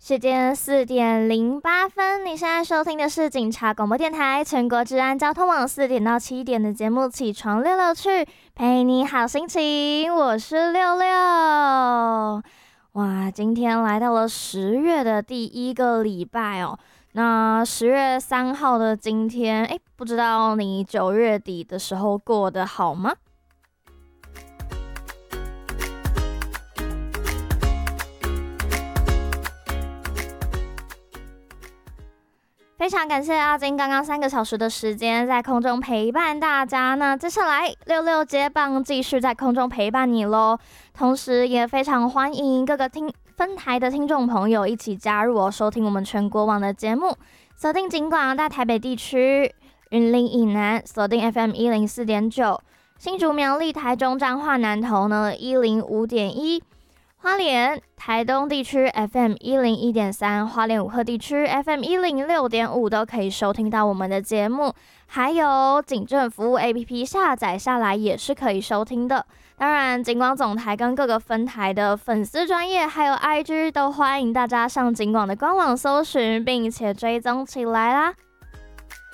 时间4:08，你现在收听的是警察广播电台全国治安交通网4点到7点的节目《起床六六去》，陪你好心情，我是六六。哇，今天来到了10月的第一个礼拜哦。那10月3号的今天，不知道你9月底的时候过得好吗？非常感谢阿金刚刚3个小时的时间在空中陪伴大家，那接下来六六接棒继续在空中陪伴你咯，同时也非常欢迎各个分台的听众朋友一起加入收听我们全国网的节目，锁定警广大台北地区、云林以南锁定 FM 104.9，新竹苗栗台中彰化南投呢105.1，花莲、台东地区 FM 101.3，花莲武鹤地区 FM 106.5都可以收听到我们的节目，还有警政服务 APP 下载下来也是可以收听的。当然，警广总台跟各个分台的粉丝专页还有 IG 都欢迎大家上警广的官网搜寻，并且追踪起来啦。